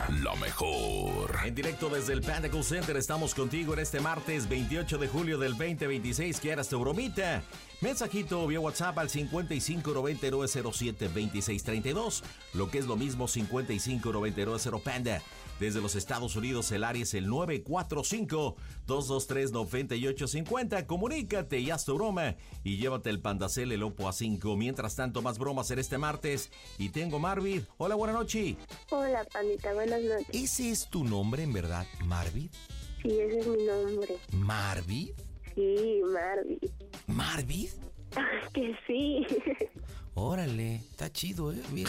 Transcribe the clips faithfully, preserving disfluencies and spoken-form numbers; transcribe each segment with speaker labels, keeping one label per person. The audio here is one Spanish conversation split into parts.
Speaker 1: La mejor. En directo desde el Panda Cool Center estamos contigo en este martes veintiocho de julio del veinte veintiséis. ¿Quieras tu bromita? Mensajito vía WhatsApp al cincuenta y cinco noventa y nueve cero siete veintiséis treinta y dos. Lo que es lo mismo, cincuenta y cinco noventa y nueve cero Panda. Desde los Estados Unidos el área es el nueve cuatro cinco, dos dos tres, nueve ocho cinco cero. Comunícate y haz tu broma y llévate el Pandacel el Oppo A cinco. Mientras tanto, más bromas en este martes. Y tengo Marvid. Hola, buenas noches.
Speaker 2: Hola, Pandita, buenas noches.
Speaker 1: ¿Ese es tu nombre en verdad, Marvid?
Speaker 2: Sí, ese es mi nombre.
Speaker 1: ¿Marvid?
Speaker 2: Sí, Marvid.
Speaker 1: ¿Marvid?
Speaker 2: Que sí.
Speaker 1: Órale, está chido, ¿eh? Bien.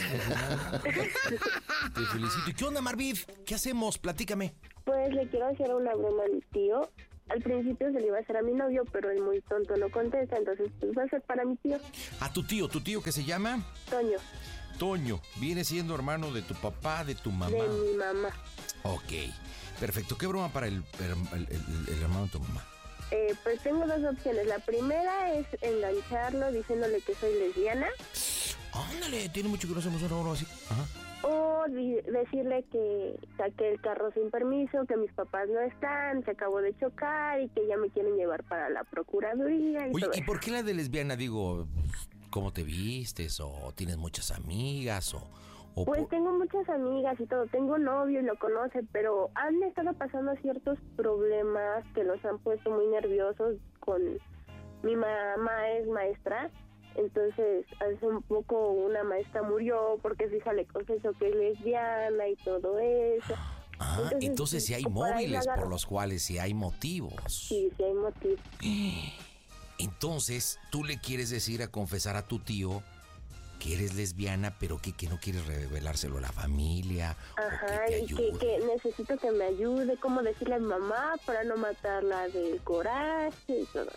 Speaker 1: Te felicito. ¿Y qué onda, Marvid? ¿Qué hacemos? Platícame.
Speaker 2: Pues le quiero hacer una broma a mi tío. Al principio se le iba a hacer a mi novio, pero él muy tonto no contesta, entonces pues va a ser para mi tío.
Speaker 1: ¿A tu tío? ¿Tu tío que se llama?
Speaker 2: Toño.
Speaker 1: Toño. ¿Viene siendo hermano de tu papá, de tu mamá?
Speaker 2: De mi mamá.
Speaker 1: Ok, perfecto. ¿Qué broma para el, el, el, el hermano de tu mamá?
Speaker 2: Eh, pues tengo dos opciones. La primera es engancharlo diciéndole que soy lesbiana.
Speaker 1: Ándale, tiene mucho que no hacemos una broma así. Ajá.
Speaker 2: O di- decirle que saqué el carro sin permiso, que mis papás no están, se acabó de chocar y que ya me quieren llevar para la procuraduría. Y
Speaker 1: Oye,
Speaker 2: todo
Speaker 1: ¿y
Speaker 2: eso.
Speaker 1: por qué la de lesbiana? Digo, ¿cómo te vistes? ¿O tienes muchas amigas? ¿O, o
Speaker 2: Pues
Speaker 1: por...
Speaker 2: tengo muchas amigas y todo, tengo novio y lo conoce, pero han estado pasando ciertos problemas que los han puesto muy nerviosos. Con mi mamá es maestra, entonces hace un poco una maestra murió porque su hija le confesó que es lesbiana y todo eso.
Speaker 1: Ah, entonces, entonces sí hay
Speaker 2: por ahí
Speaker 1: móviles
Speaker 2: la agarro.
Speaker 1: por los cuales sí hay motivos.
Speaker 2: Sí, sí hay motivos.
Speaker 1: Entonces, tú le quieres decir a confesar a tu tío que eres lesbiana, pero que, que no quieres revelárselo a la familia.
Speaker 2: Ajá,
Speaker 1: o que te
Speaker 2: y que,
Speaker 1: ayude.
Speaker 2: que necesito que me ayude, cómo decirle a mi mamá para no matarla del coraje y todo.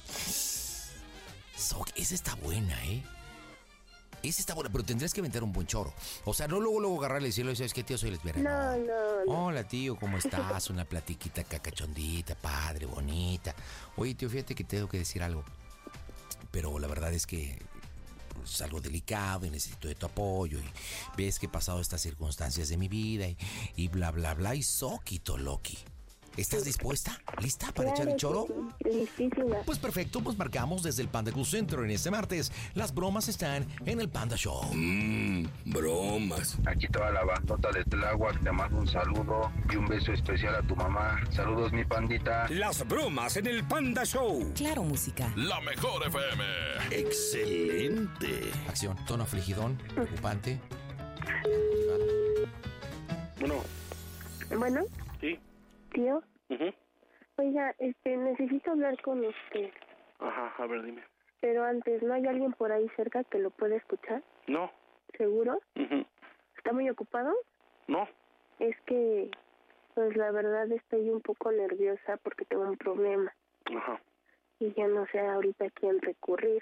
Speaker 1: So, esa está buena, ¿eh? Esa está buena, pero tendrías que inventar un buen choro. O sea, no luego, luego agarrarle y decirle, ¿sabes qué, tío? Soy lesbiana.
Speaker 2: No, no, no.
Speaker 1: Hola, tío, ¿cómo estás? Una platiquita cacachondita, padre, bonita. Oye, tío, fíjate que tengo que decir algo. Pero la verdad es que es algo delicado y necesito de tu apoyo. Y ves que he pasado estas circunstancias de mi vida y, y bla, bla, bla. Y soquito, Loki. ¿Estás dispuesta? ¿Lista para
Speaker 2: Claro
Speaker 1: echar el
Speaker 2: que
Speaker 1: choro?
Speaker 2: sí, listísima.
Speaker 1: Pues perfecto, pues marcamos desde el Panda Cool Center en este martes. Las bromas están en el Panda Show.
Speaker 3: Mmm, bromas.
Speaker 4: Aquí toda la bandota de Tláhuac, te mando un saludo y un beso especial a tu mamá. Saludos, mi pandita.
Speaker 3: Las bromas en el Panda Show.
Speaker 5: Claro, música.
Speaker 1: La mejor F M.
Speaker 3: Excelente.
Speaker 1: Acción, tono afligidón, preocupante.
Speaker 6: Bueno,
Speaker 2: Bueno,
Speaker 6: sí.
Speaker 2: tío,
Speaker 6: Ujú.
Speaker 2: oiga, este, necesito hablar con usted,
Speaker 6: Ajá, a ver, dime.
Speaker 2: pero antes, ¿no hay alguien por ahí cerca que lo pueda escuchar?
Speaker 6: No.
Speaker 2: ¿Seguro?
Speaker 6: Ujú.
Speaker 2: ¿Está muy ocupado?
Speaker 6: No.
Speaker 2: Es que, pues la verdad estoy un poco nerviosa porque tengo un problema
Speaker 6: Ajá.
Speaker 2: y ya no sé ahorita a quién recurrir.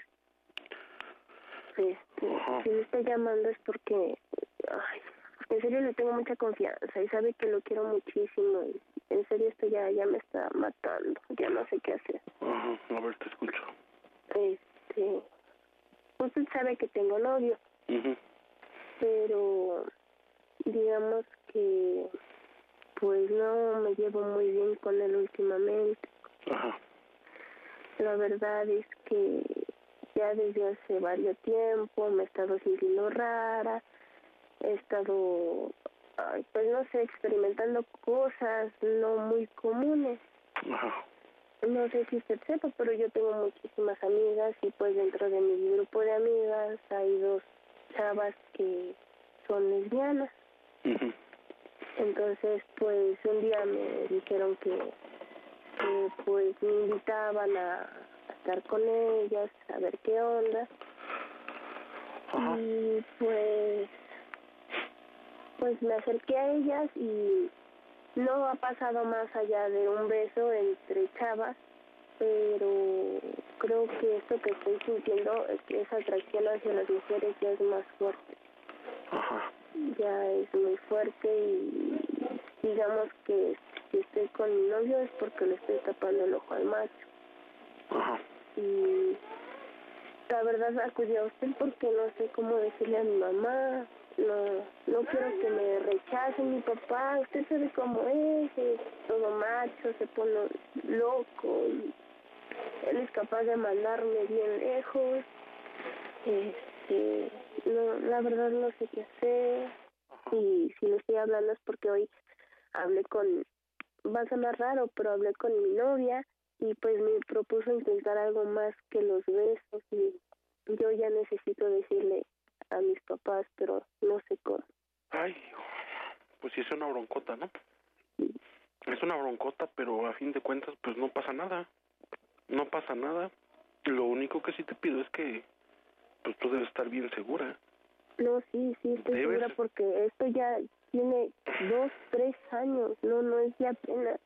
Speaker 2: Este,
Speaker 6: Ajá.
Speaker 2: si me está llamando es porque, ay, en serio le tengo mucha confianza y sabe que lo quiero muchísimo y en serio esto ya, ya me está matando, ya no sé qué hacer.
Speaker 6: Ajá, a ver, te escucho.
Speaker 2: Este, usted sabe que tengo novio,
Speaker 6: Ujú.
Speaker 2: pero digamos que pues no me llevo muy bien con él últimamente.
Speaker 6: Ajá.
Speaker 2: La verdad es que ya desde hace varios tiempo me he estado sintiendo rara, he estado, ay, pues no sé, experimentando cosas no muy comunes.
Speaker 6: Ajá.
Speaker 2: No sé si usted sepa, pero yo tengo muchísimas amigas y pues dentro de mi grupo de amigas hay dos chavas que son lesbianas.
Speaker 6: Ujú.
Speaker 2: Entonces, pues un día me dijeron que, que pues me invitaban a, a estar con ellas, a ver qué onda.
Speaker 6: Ajá.
Speaker 2: Y pues, pues me acerqué a ellas y no ha pasado más allá de un beso entre chavas, pero creo que esto que estoy sintiendo, esa atracción hacia las mujeres ya es más fuerte.
Speaker 6: Ajá.
Speaker 2: Ya es muy fuerte y digamos que si estoy con mi novio es porque le estoy tapando el ojo al macho.
Speaker 6: Ajá.
Speaker 2: Y la verdad acudí a usted porque no sé cómo decirle a mi mamá no, no quiero que me rechace mi papá. Usted sabe cómo es, es todo macho, se pone loco. Y él es capaz de mandarme bien lejos. Este, no, la verdad no sé qué hacer. Y si le estoy hablando es porque hoy hablé con, va a sonar raro, pero hablé con mi novia y pues me propuso intentar algo más que los besos y yo ya necesito decirle a mis papás, pero no sé cómo.
Speaker 6: Ay, pues sí es una broncota, ¿no? Es una broncota, pero a fin de cuentas pues no pasa nada. No pasa nada. Lo único que sí te pido es que pues tú debes estar bien segura.
Speaker 2: No, sí, sí, estoy
Speaker 6: ¿Debes?
Speaker 2: segura porque esto ya tiene dos, tres años, no, no es de apenas.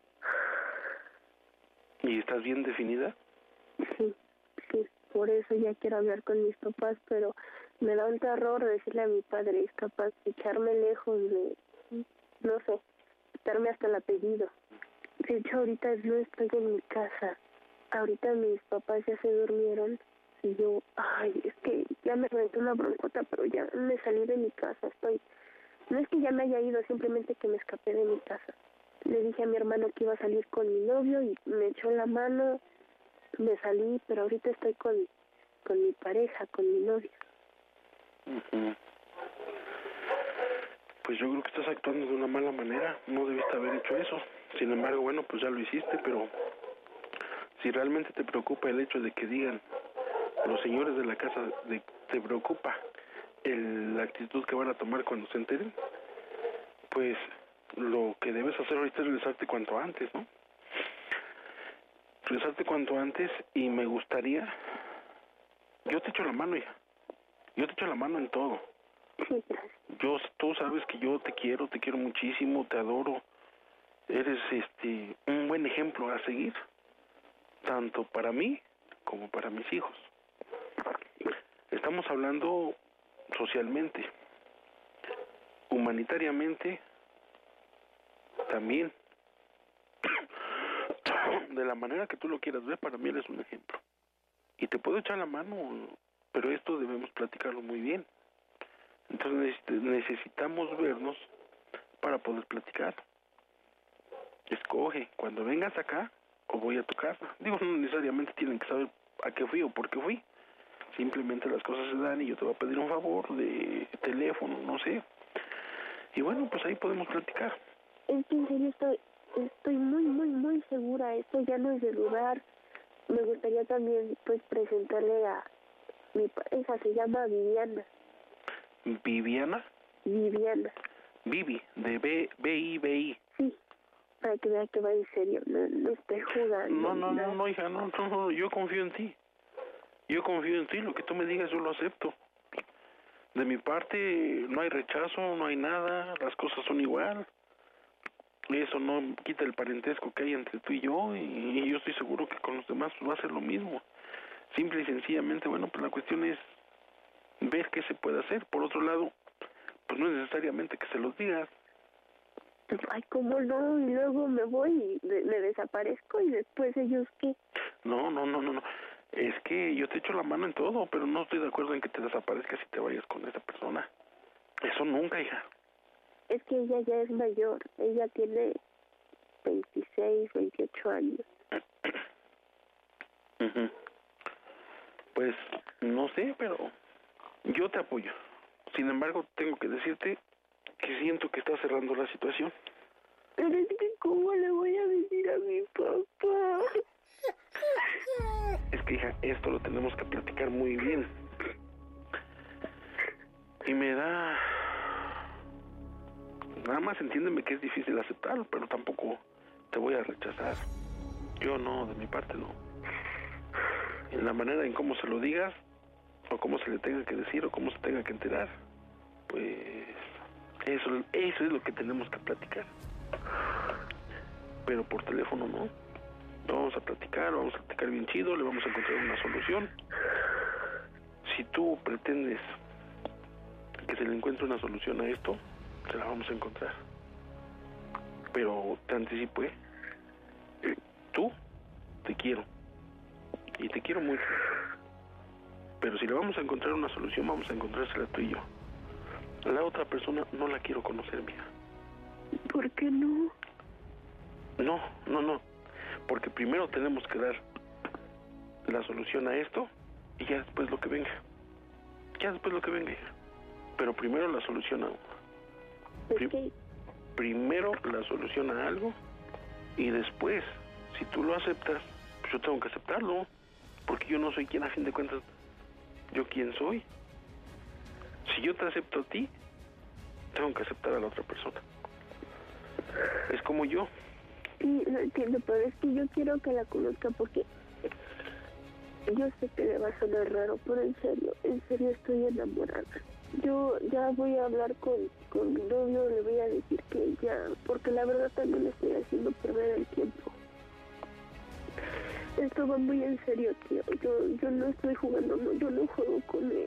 Speaker 6: ¿Y estás bien definida?
Speaker 2: Sí, sí, por eso ya quiero hablar con mis papás, pero me da un terror decirle a mi padre, es capaz de echarme lejos de, no sé, quitarme hasta el apellido. De hecho, ahorita no estoy en mi casa, ahorita mis papás ya se durmieron y yo, ay, es que ya me reventé una broncota, pero ya me salí de mi casa, estoy, no es que ya me haya ido, simplemente que me escapé de mi casa. Le dije a mi hermano que iba a salir con mi novio y me echó la mano, me salí, pero ahorita estoy con, con mi pareja, con mi novio.
Speaker 6: Uh-huh. Pues yo creo que estás actuando de una mala manera, no debiste haber hecho eso. Sin embargo, bueno, pues ya lo hiciste, pero si realmente te preocupa el hecho de que digan los señores de la casa, de, te preocupa el, la actitud que van a tomar cuando se enteren, pues lo que debes hacer ahorita es regresarte cuanto antes, ¿no? Regresarte cuanto antes y me gustaría, yo te echo la mano, hija, yo te echo la mano en todo.
Speaker 2: Sí, gracias.
Speaker 6: Yo, tú sabes que yo te quiero, te quiero muchísimo, te adoro, eres este un buen ejemplo a seguir, tanto para mí como para mis hijos. Estamos hablando socialmente, humanitariamente, también, de la manera que tú lo quieras ver, para mí eres un ejemplo. Y te puedo echar la mano, pero esto debemos platicarlo muy bien. Entonces necesitamos vernos para poder platicar. Escoge, cuando vengas acá o voy a tu casa. Digo, no necesariamente tienen que saber a qué fui o por qué fui. Simplemente las cosas se dan y yo te voy a pedir un favor de teléfono, no sé. Y bueno, pues ahí podemos platicar.
Speaker 2: Es que en serio estoy, estoy muy, muy, muy segura. Esto ya no es de dudar. Me gustaría también, pues, presentarle a mi pareja. Se llama Viviana.
Speaker 6: ¿Viviana?
Speaker 2: Viviana.
Speaker 6: Vivi, de B, B I B I.
Speaker 2: Sí, para que vea que va en serio. No, no estoy jugando.
Speaker 6: No, no, no, no, hija, no, no, no, yo confío en ti. Yo confío en ti, lo que tú me digas yo lo acepto. De mi parte no hay rechazo, no hay nada, las cosas son igual. Eso no quita el parentesco que hay entre tú y yo, y, y yo estoy seguro que con los demás pues, va a ser lo mismo. Simple y sencillamente, bueno, pues la cuestión es ver qué se puede hacer. Por otro lado, pues no es necesariamente que se los digas.
Speaker 2: Ay, ¿cómo no? Y luego me voy y me desaparezco y después ellos, ¿qué?
Speaker 6: No, no, no, no, no. Es que yo te echo la mano en todo, pero no estoy de acuerdo en que te desaparezcas y te vayas con esa persona. Eso nunca, hija.
Speaker 2: Es que ella ya es mayor. Ella tiene veintiséis, veintiocho años.
Speaker 6: Uh-huh. Pues, no sé, pero yo te apoyo. Sin embargo, tengo que decirte que siento que estás cerrando la situación.
Speaker 2: Pero es que, ¿cómo le voy a decir a mi papá?
Speaker 6: Es que, hija, esto lo tenemos que platicar muy bien. Y me da... Nada más entiéndeme que es difícil aceptarlo, pero tampoco te voy a rechazar. Yo no, de mi parte no. En la manera en cómo se lo digas, o cómo se le tenga que decir, o cómo se tenga que enterar, pues eso, eso es lo que tenemos que platicar. Pero por teléfono no. Vamos a platicar, vamos a platicar bien chido, le vamos a encontrar una solución. Si tú pretendes que se le encuentre una solución a esto, se la vamos a encontrar. Pero te anticipo, ¿eh? Tú te quiero. Y te quiero mucho. Pero si le vamos a encontrar una solución, vamos a encontrársela tú y yo. La otra persona no la quiero conocer, mija.
Speaker 2: ¿Por qué no?
Speaker 6: No, no, no. Porque primero tenemos que dar la solución a esto y ya después lo que venga. Ya después lo que venga, hija. Pero primero la solución a uno.
Speaker 2: ¿Por qué?
Speaker 6: Primero la solución a algo y después, si tú lo aceptas, pues yo tengo que aceptarlo. Porque yo no soy quien, a fin de cuentas, yo quién soy. Si yo te acepto a ti, tengo que aceptar a la otra persona. Es como yo.
Speaker 2: Sí, lo entiendo, pero es que yo quiero que la conozca porque yo sé que le va a sonar raro, pero en serio, en serio estoy enamorada. Yo ya voy a hablar con, con mi novio, le voy a decir que ya, porque la verdad también le estoy haciendo perder el tiempo. Esto va muy en serio, tío. Yo, yo no estoy jugando, no, yo no juego con esto.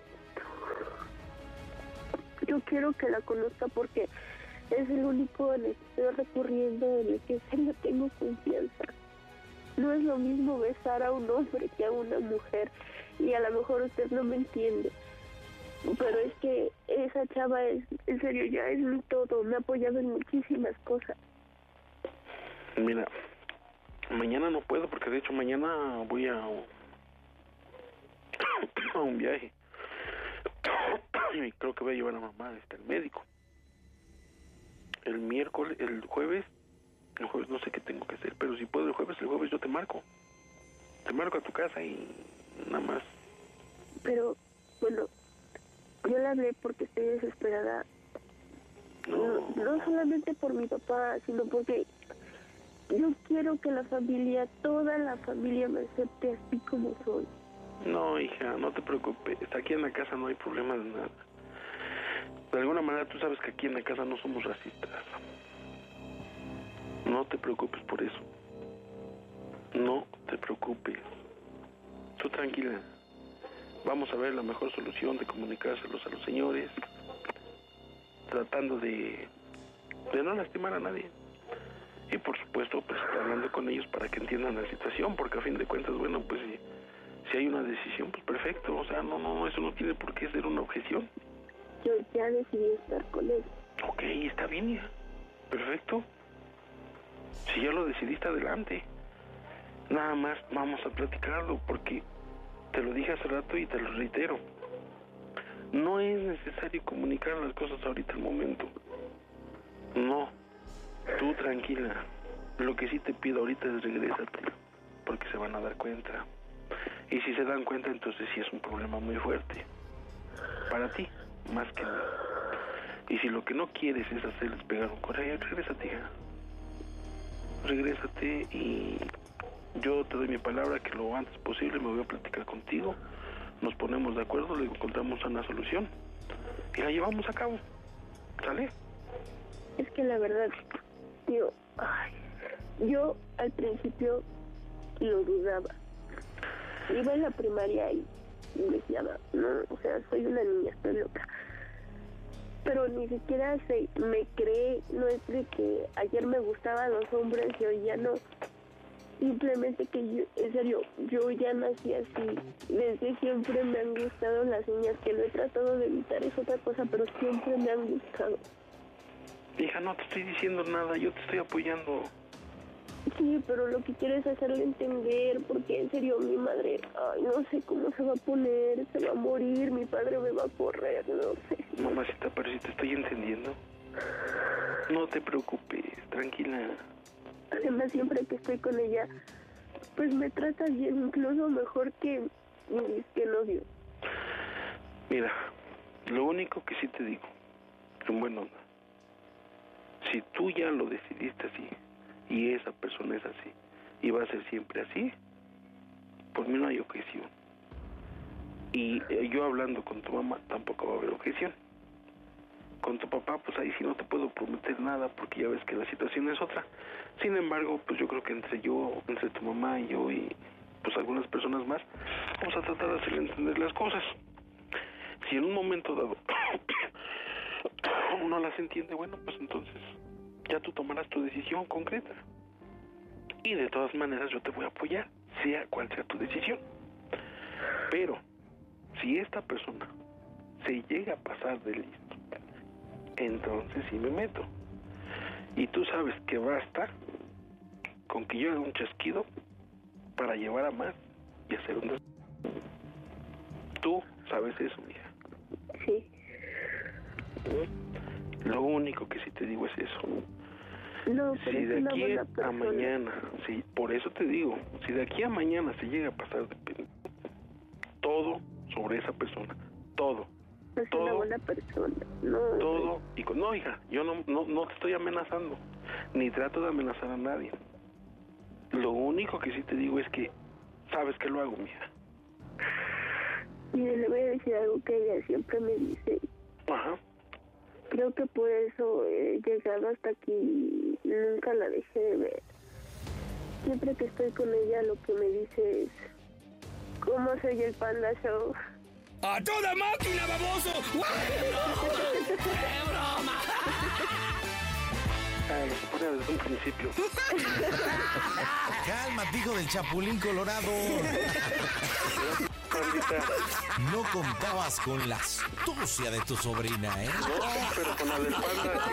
Speaker 2: Yo quiero que la conozca porque es el único en el que estoy recurriendo, en el que en serio tengo confianza. No es lo mismo besar a un hombre que a una mujer, y a lo mejor usted no me entiende. Pero es que esa chava es, en serio, ya es mi todo, me ha apoyado en muchísimas cosas.
Speaker 6: Mira, mañana no puedo porque de hecho mañana voy a, a un viaje. Y creo que voy a llevar a mamá hasta el médico. El miércoles, el jueves, el jueves no sé qué tengo que hacer, pero si puedo el jueves, el jueves yo te marco. Te marco a tu casa y nada más.
Speaker 2: Pero, bueno, yo le hablé porque estoy desesperada. No, no solamente por mi papá, sino porque yo quiero que la familia, toda la familia me acepte así como soy.
Speaker 6: No, hija, no te preocupes. Aquí en la casa no hay problema de nada. De alguna manera tú sabes que aquí en la casa no somos racistas. No te preocupes por eso. No te preocupes. Tú tranquila. Vamos a ver la mejor solución de comunicárselos a los señores, tratando de, de no lastimar a nadie. Y por supuesto, pues hablando con ellos para que entiendan la situación, porque a fin de cuentas, bueno, pues si, si hay una decisión, pues perfecto. O sea, no, no, eso no tiene por qué ser una objeción.
Speaker 2: Yo ya decidí estar con él.
Speaker 6: Ok, está bien, hija. Perfecto. Si ya lo decidiste, adelante. Nada más vamos a platicarlo, porque te lo dije hace rato y te lo reitero. No es necesario comunicar las cosas ahorita al momento. No. Tú tranquila. Lo que sí te pido ahorita es regrésate, porque se van a dar cuenta. Y si se dan cuenta, entonces sí es un problema muy fuerte. Para ti, más que nada. Y si lo que no quieres es hacerles pegar un coraje, regrésate, hija. Regrésate y yo te doy mi palabra que lo antes posible me voy a platicar contigo. Nos ponemos de acuerdo, le encontramos una solución y la llevamos a cabo. ¿Sale?
Speaker 2: Es que la verdad, tío, ay, yo al principio lo dudaba. Iba en la primaria y, y me decía, no, o sea, soy una niña, estoy loca. Pero ni siquiera se me cree, no es de que ayer me gustaban los hombres y hoy ya no. Simplemente que yo, en serio, yo ya nací así. Desde siempre me han gustado las niñas, que lo he tratado de evitar, es otra cosa, pero siempre me han gustado.
Speaker 6: Hija, no te estoy diciendo nada, yo te estoy apoyando.
Speaker 2: Sí, pero lo que quiero es hacerle entender, porque en serio mi madre, ay, no sé cómo se va a poner, se va a morir, mi padre me va a correr, no sé.
Speaker 6: Mamacita, pero si te estoy entendiendo. No te preocupes, tranquila.
Speaker 2: Además, siempre que estoy con ella, pues me trata bien, incluso mejor que mi que novio.
Speaker 6: Mira, lo único que sí te digo, en buena onda, si tú ya lo decidiste así, y esa persona es así, y va a ser siempre así, por mí no hay objeción. Y eh, yo hablando con tu mamá, tampoco va a haber objeción. Con tu papá, pues ahí sí no te puedo prometer nada, porque ya ves que la situación es otra. Sin embargo, pues yo creo que entre yo, entre tu mamá y yo, y pues algunas personas más, vamos a tratar de hacerle entender las cosas. Si en un momento dado uno las entiende, bueno, pues entonces ya tú tomarás tu decisión concreta. Y de todas maneras yo te voy a apoyar, sea cual sea tu decisión. Pero si esta persona se llega a pasar de listo entonces sí me meto. Y tú sabes que basta con que yo haga un chasquido para llevar a más y hacer un des... Tú sabes eso, mija.
Speaker 2: Sí.
Speaker 6: Lo único que sí te digo es eso.
Speaker 2: No, pero
Speaker 6: Si
Speaker 2: es
Speaker 6: de
Speaker 2: una
Speaker 6: aquí
Speaker 2: buena
Speaker 6: a
Speaker 2: persona.
Speaker 6: mañana, sí, por eso te digo, si de aquí a mañana se llega a pasar de pen- todo sobre esa persona, todo,
Speaker 2: Es
Speaker 6: todo,
Speaker 2: una buena persona. No,
Speaker 6: todo, y con, no, hija, yo no, no, no te estoy amenazando, ni trato de amenazar a nadie. Lo único que sí te digo es que sabes que lo hago, mija.
Speaker 2: mire, le voy a decir algo que ella siempre me dice.
Speaker 6: Ajá.
Speaker 2: Creo que por eso he llegado hasta aquí, nunca la dejé de ver. Siempre que estoy con ella lo que me dice es cómo soy el Panda Show.
Speaker 3: ¡A toda máquina, baboso!
Speaker 6: Ah, lo suponía desde un principio.
Speaker 1: Cálmate, hijo del Chapulín Colorado.
Speaker 6: Pandita.
Speaker 1: No contabas con la astucia de tu sobrina, ¿eh?
Speaker 6: No, pero con la del Panda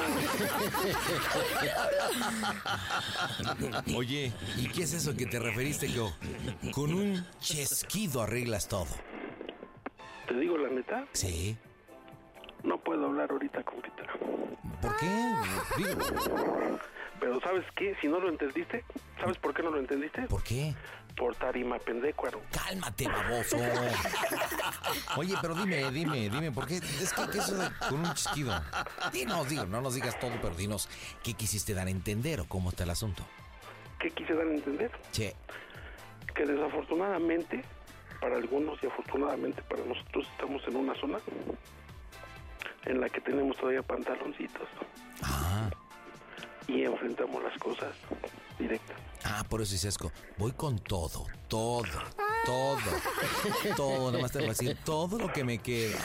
Speaker 6: sí, güey.
Speaker 1: Oye, ¿y qué es eso que te referiste que con un chasquido arreglas todo?
Speaker 6: Te digo la neta,
Speaker 1: Sí.
Speaker 6: no puedo hablar ahorita, compita.
Speaker 1: ¿Por qué? Digo,
Speaker 6: Pero ¿sabes qué? Si no lo entendiste, ¿sabes por qué no lo entendiste?
Speaker 1: ¿por qué?
Speaker 6: Por tarima pendécuaro.
Speaker 1: Cálmate, baboso. Oye, pero dime, dime, dime, ¿por qué? Es que, que eso de con un chasquido. Dinos, digo, no nos digas todo, pero dinos, ¿qué quisiste dar a entender o cómo está el asunto?
Speaker 6: ¿Qué quise dar a entender?
Speaker 1: Che,
Speaker 6: Que desafortunadamente, para algunos y afortunadamente para nosotros, estamos en una zona en la que tenemos todavía pantaloncitos
Speaker 1: ah,
Speaker 6: y enfrentamos las cosas directas.
Speaker 1: ah, por eso dices, voy con todo, todo, todo, todo, nada más te voy a decir todo lo que me queda.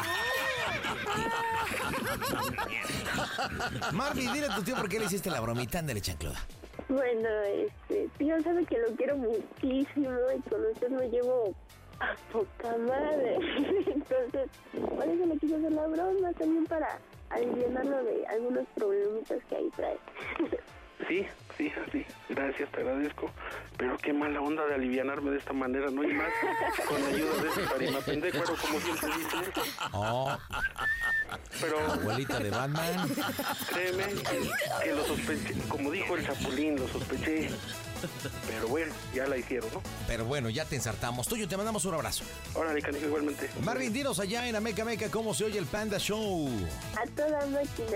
Speaker 1: Marvin, dile a tu tío por qué le hiciste la bromita, ándale, chancluda.
Speaker 2: Bueno, este, tío sabe que lo quiero muchísimo y con usted me llevo a poca madre. Entonces, por eso le quise hacer la broma también para aliviarlo de algunos problemitas que ahí trae.
Speaker 6: Sí, sí, así. Gracias, te agradezco. Pero qué mala onda de alivianarme de esta manera, ¿no? Y más con la ayuda de ese tarima pendécuaro, como siempre dices.
Speaker 1: Oh,
Speaker 6: Pero
Speaker 1: abuelita de Batman.
Speaker 6: créeme que, que lo sospeché. Como dijo el Chapulín, lo sospeché. Pero bueno, ya la hicieron, ¿no?
Speaker 1: Pero bueno, ya te ensartamos. Tuyo, te mandamos un abrazo.
Speaker 6: Órale, canijo, igualmente.
Speaker 1: Marvin, dinos allá en Ameca Meca cómo se oye el Panda Show.
Speaker 2: A toda máquina.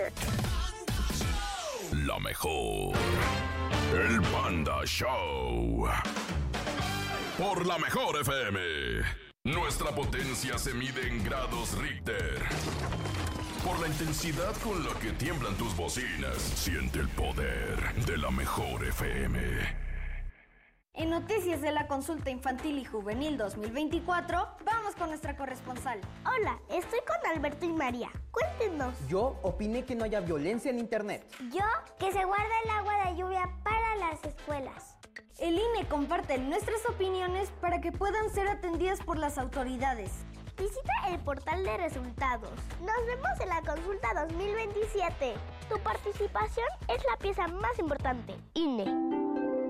Speaker 3: La mejor. El Panda Show. Por la mejor F M. Nuestra potencia se mide en grados Richter. Por la intensidad con la que tiemblan tus bocinas, siente el poder de la mejor F M.
Speaker 5: En Noticias de la Consulta Infantil y Juvenil dos mil veinticuatro, vamos con nuestra corresponsal.
Speaker 7: Hola, estoy con Alberto y María. Cuéntenos.
Speaker 8: Yo opiné que no haya violencia en internet.
Speaker 7: Yo, que se guarda el agua de lluvia para las escuelas.
Speaker 5: El I N E comparte nuestras opiniones para que puedan ser atendidas por las autoridades.
Speaker 7: Visita el portal de resultados. Nos vemos en la consulta dos mil veintisiete. Tu participación es la pieza más importante. I N E.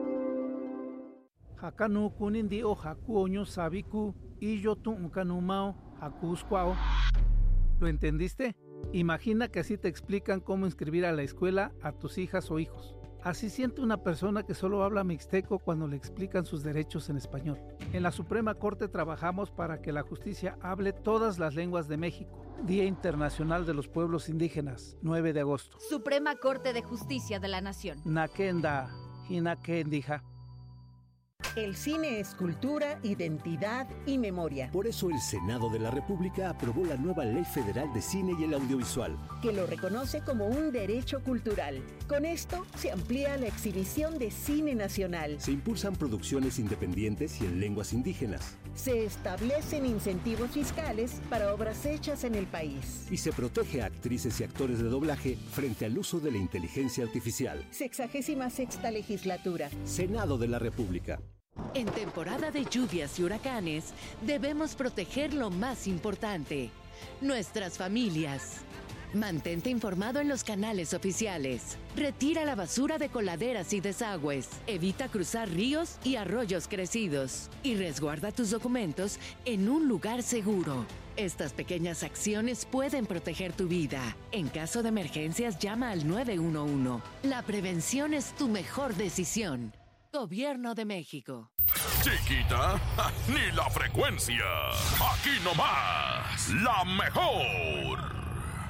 Speaker 9: Hakanu kunindi o hakuoño sabiku y yo tu ukanumao hakusquao. ¿Lo entendiste? Imagina que así te explican cómo inscribir a la escuela a tus hijas o hijos. Así siente una persona que solo habla mixteco cuando le explican sus derechos en español. En la Suprema Corte trabajamos para que la justicia hable todas las lenguas de México. Día Internacional de los Pueblos Indígenas, nueve de agosto.
Speaker 10: Suprema Corte de Justicia de la Nación.
Speaker 9: Nakenda, hinakendija.
Speaker 11: El cine es cultura, identidad y memoria.
Speaker 12: Por eso el Senado de la República aprobó la nueva Ley Federal de Cine y el Audiovisual,
Speaker 11: que lo reconoce como un derecho cultural. Con esto se amplía la exhibición de cine nacional.
Speaker 12: Se impulsan producciones independientes y en lenguas indígenas.
Speaker 11: Se establecen incentivos fiscales para obras hechas en el país.
Speaker 12: Y se protege a actrices y actores de doblaje frente al uso de la inteligencia artificial.
Speaker 11: Sexagésima sexta legislatura.
Speaker 12: Senado de la República.
Speaker 13: En temporada de lluvias y huracanes, debemos proteger lo más importante, nuestras familias. Mantente informado en los canales oficiales. Retira la basura de coladeras y desagües. Evita cruzar ríos y arroyos crecidos. Y resguarda tus documentos en un lugar seguro. Estas pequeñas acciones pueden proteger tu vida. En caso de emergencias, llama al nueve uno uno. La prevención es tu mejor decisión. Gobierno de México.
Speaker 3: Chiquita, ja, ni la frecuencia. Aquí nomás, la mejor.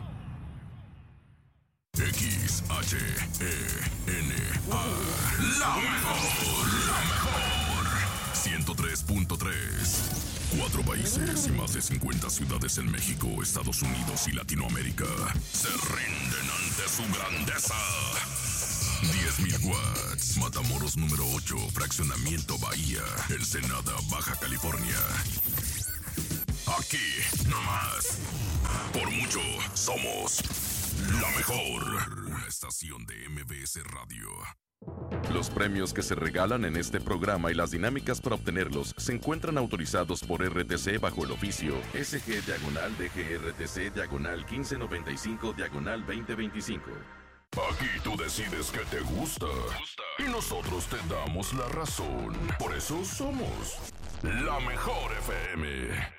Speaker 3: X H E N A. La mejor, la mejor. ciento tres punto tres. Cuatro países y más de cincuenta ciudades en México, Estados Unidos y Latinoamérica se rinden ante su grandeza. diez mil watts. Matamoros número ocho, Fraccionamiento Bahía, Ensenada, Baja California. Aquí, nomás. Por mucho, somos la mejor. Una estación de M B S Radio. Los premios que se regalan en este programa y las dinámicas para obtenerlos se encuentran autorizados por R T C bajo el oficio S G diagonal D G R T C diagonal quince noventa y cinco diagonal veinte veinticinco. Aquí tú decides qué te gusta y nosotros te damos la razón. Por eso somos la mejor F M.